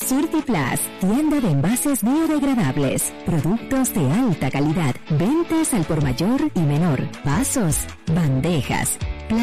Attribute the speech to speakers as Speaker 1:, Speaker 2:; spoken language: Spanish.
Speaker 1: Surtiplas, tienda de envases biodegradables, productos de alta calidad, ventas al por mayor y menor, vasos, bandejas,